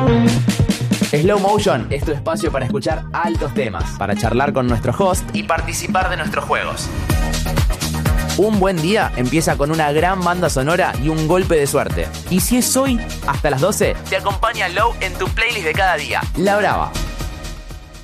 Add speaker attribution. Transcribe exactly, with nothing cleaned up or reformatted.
Speaker 1: Slow Motion es tu espacio para escuchar altos temas, para charlar con nuestro host y participar de nuestros juegos. Un buen día empieza con una gran banda sonora y un golpe de suerte. Y si es hoy, hasta las doce, te acompaña Low en tu playlist de cada día, La Brava.